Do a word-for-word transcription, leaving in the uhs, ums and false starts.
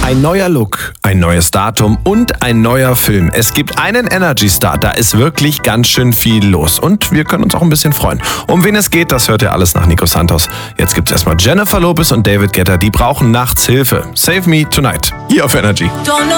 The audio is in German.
Ein neuer Look, ein neues Datum und ein neuer Film. Es gibt einen Energy Star, da ist wirklich ganz schön viel los. Und wir können uns auch ein bisschen freuen. Um wen es geht, das hört ihr alles nach Nico Santos. Jetzt gibt's erstmal Jennifer Lopez und David Guetta, die brauchen nachts Hilfe. Save Me Tonight. Hier auf Energy.